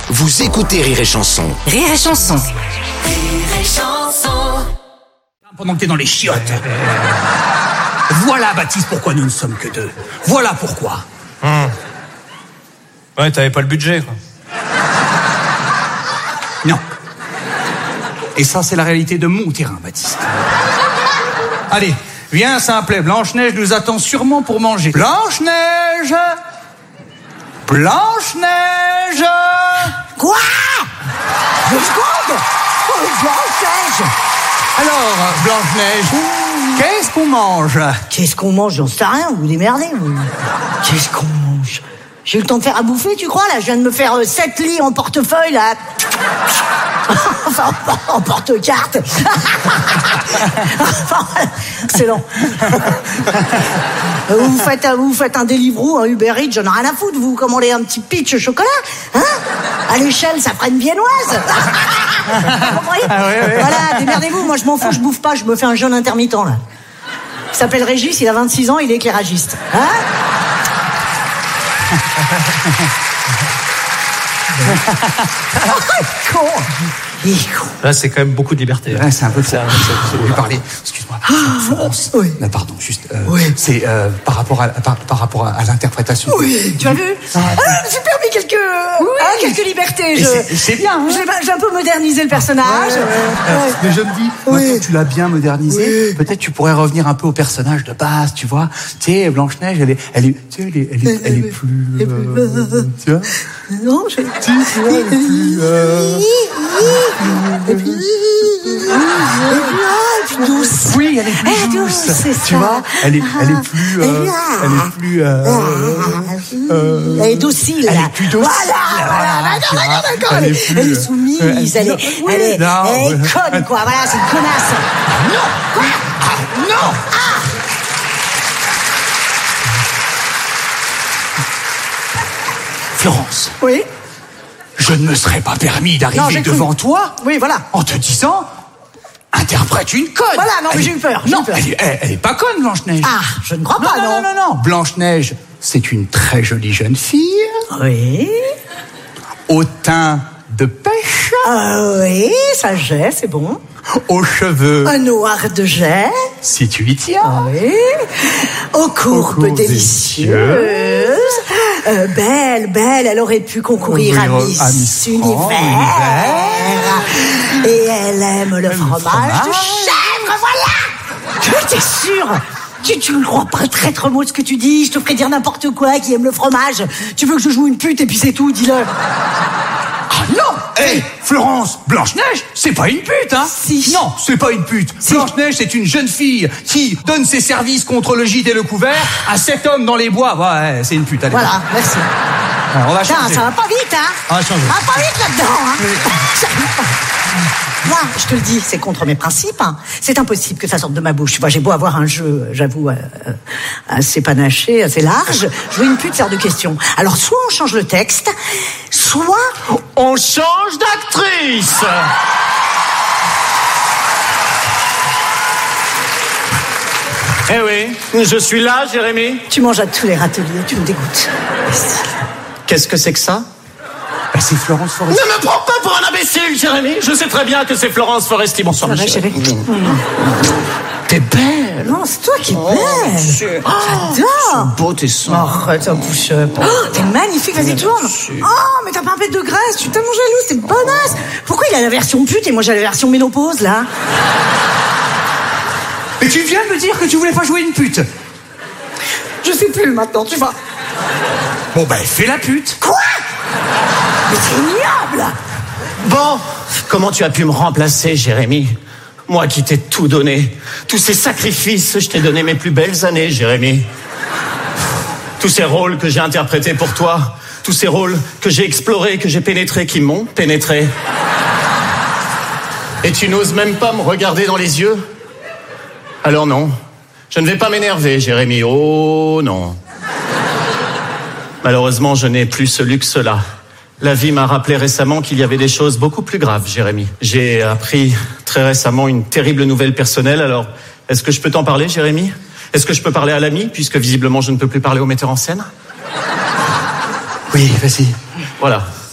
Vous écoutez Rire et Chanson. Rire et Chanson. Rire et Chanson. Pendant que t'es dans les chiottes. Voilà, Baptiste, pourquoi nous ne sommes que deux. Voilà pourquoi. Ouais, t'avais pas le budget, quoi. Non. Et ça, c'est la réalité de mon terrain, Baptiste. Allez, viens, simplet. Blanche-Neige nous attend sûrement pour manger. Blanche-Neige! Blanche-Neige! Quoi? 2 secondes? Oh, Blanche-Neige! Alors, Blanche-Neige, qu'est-ce qu'on mange? Qu'est-ce qu'on mange? J'en sais rien, vous vous démerdez, vous. Qu'est-ce qu'on mange? J'ai eu le temps de faire à bouffer, tu crois, là? Je viens de me faire 7 lits en portefeuille, là. Enfin, en porte-carte. Enfin, excellent. Vous faites un Deliveroo, un Uber Eats, j'en ai rien à foutre. Vous commandez un petit pitch chocolat, hein? À l'échelle, ça ferait une viennoise. Vous comprenez? Voilà, démerdez-vous. Moi, je m'en fous, je bouffe pas, je me fais un jeûne intermittent, là. Il s'appelle Régis, il a 26 ans, il est éclairagiste. Hein? Con. Il est con. Là, c'est quand même beaucoup de liberté. Ouais, c'est un peu fort. Je vais parler. Excuse-moi. Florence. Oui. Pardon, juste. Oui. C'est par rapport à l'interprétation. Oui, tu as vu? Je me suis permis quelques libertés. C'est bien. Hein? J'ai un peu modernisé le personnage. Mais je me dis, maintenant que tu l'as bien modernisé, peut-être tu pourrais revenir un peu au personnage de base, tu vois. Tu sais, Blanche-Neige, elle est plus. Tu vois? Non, je. Plus douce. Oui, elle est plus douce. C'est ça. Tu vois, elle est plus. Elle est docile. Elle est plus docile. Voilà. D'accord. Elle est soumise. Elle est conne, quoi. Voilà, c'est une connasse. Non. Quoi? Non. Florence. Oui. Je ne me serais pas permis d'arriver devant toi. Oui, voilà. En te disant, interprète une conne. Voilà, non, mais j'ai eu peur. Non, elle est pas conne, Blanche-Neige. Ah, je ne crois pas, non. Non. Blanche-Neige, c'est une très jolie jeune fille. Oui. Au teint de pêche. Oui, ça j'ai, c'est bon. Aux cheveux. Un noir de jet. Si tu y tiens. Oui. Aux courbes délicieuses. Belle, elle aurait pu concourir à Miss Univers. Et elle aime le fromage de chèvre, voilà. T'es sûr? Tu ne crois pas traître mot de ce que tu dis? Je te ferai dire n'importe quoi qui aime le fromage. Tu veux que je joue une pute et puis c'est tout, dis-le. Ah non! Hé, Florence, Blanche-Neige, c'est pas une pute, hein? Si. Non, c'est pas une pute. Si. Blanche-Neige, c'est une jeune fille qui donne ses services contre le gîte et le couvert à 7 hommes dans les bois. Ouais, c'est une pute, allez. Voilà, merci. Alors, on va changer. Ça va pas vite, hein? On va changer. Ça va pas vite là-dedans, hein? Moi, je te le dis, c'est contre mes principes. Hein. C'est impossible que ça sorte de ma bouche. Tu vois, j'ai beau avoir un jeu, j'avoue, assez panaché, assez large. Jouer une pute, c'est hors de question. Alors, soit on change le texte, soit On change d'actrice. Eh oui, je suis là, Jérémy. tu manges à tous les râteliers, tu me dégoûtes. Qu'est-ce que c'est que ça? Bah, c'est Florence Foresti. Ne me prends pas pour un imbécile, Jérémy. Je sais très bien que c'est Florence Foresti. Bonsoir, Ça va, monsieur. chérie? T'es belle. Non, c'est toi qui es belle. J'adore. Beau tes seins. Arrête, un push-up. T'es magnifique, vas-y, tourne. Oh, mais t'as pas un peu de graisse, tu es tellement jalouse, t'es bonasse. Pourquoi il a la version pute et moi j'ai la version ménopause, là? Mais tu viens de me dire que tu voulais pas jouer une pute. Je sais plus maintenant, tu vois. Bon, ben, fais la pute. Quoi? Mais c'est ignoble. Bon, comment tu as pu me remplacer, Jérémy? Moi qui t'ai tout donné. Tous ces sacrifices, je t'ai donné mes plus belles années, Jérémy. Tous ces rôles que j'ai interprétés pour toi. Tous ces rôles que j'ai explorés, que j'ai pénétrés, qui m'ont pénétré. Et tu n'oses même pas me regarder dans les yeux? Alors non, je ne vais pas m'énerver, Jérémy. Oh non. Malheureusement, je n'ai plus ce luxe-là. La vie m'a rappelé récemment qu'il y avait des choses beaucoup plus graves, Jérémy. J'ai appris très récemment une terrible nouvelle personnelle. Alors, est-ce que je peux t'en parler, Jérémy? Est-ce que je peux parler à l'ami, puisque visiblement je ne peux plus parler au metteur en scène? Oui, vas-y. Voilà.